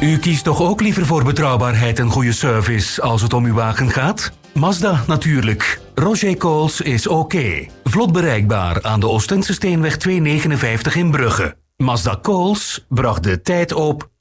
U kiest toch ook liever voor betrouwbaarheid en goede service als het om uw wagen gaat? Mazda natuurlijk. Roger Coles is oké. Vlot bereikbaar aan de Oostensesteenweg 259 in Brugge. Mazda Coles bracht de tijd op